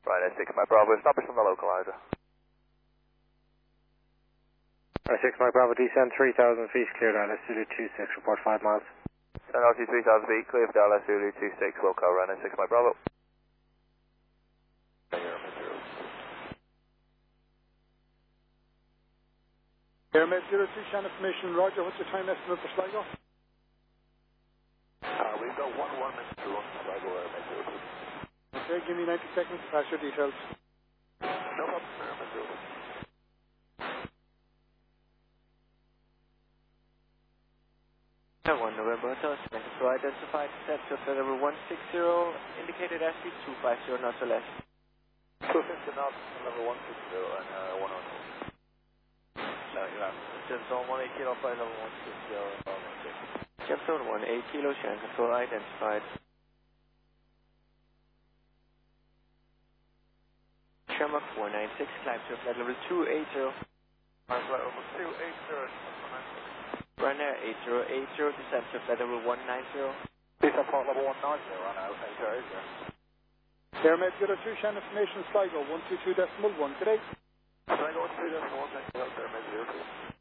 Right, 6 Mike Bravo, establish on the localizer. Right, 6 Mike Bravo, descend 3,000 feet, clear down, Zulu 26, report 5 miles. Send LT 3,000 feet, clear for Dallas Zulu 26, local running 6 Mike Bravo. Airmed 02, Shannon information, Roger, what's your time estimate for Sligo? We've got 1 minute to run Sligo Airmed 02. Okay, give me 90 seconds to pass your details. No problem, Airmed 02. 1 November Hotel, so identified, set to level 160, indicated SC 250 knots or less. 250 knots, level 160 and 102. No, you have. Gemstone 18 kilo, flight level 160, Gemstone 18 kilo, Shannon control identified. Shamrock 496, climb to flight level 280. Flight level 280. Ryanair 8080, descend to flight level 190. Descend flight level 190, Ryanair 8080. Airmed 02, Shannon information, Sligo 122.1 today. Sligo 122.1, Airmed 02.